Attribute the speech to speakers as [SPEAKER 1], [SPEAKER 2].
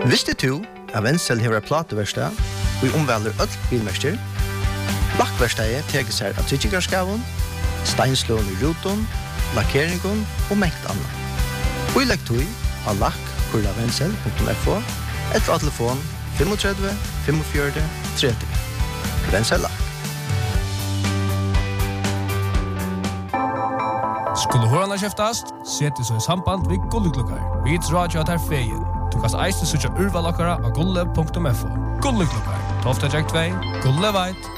[SPEAKER 1] Visste du at Wenzel har plateverkstad og omvelder öll bilmerker? Lakkverkstedet teker seg av tryggingarskaven, steinslån i ruton, lakkeringen og mengt annet. Og i lekktøy har lakk.wenzel.fo etter av telefon 35 45 30. Wenzel Lakk.
[SPEAKER 2] Skulle hørene kjeftast, sett så i samband ved Gulleklokkar. Vi tror at her feien. Du kan eiste søtja urvalakkara av gulle.fo. Gulleklokkar. 12. 2. Gulle veit.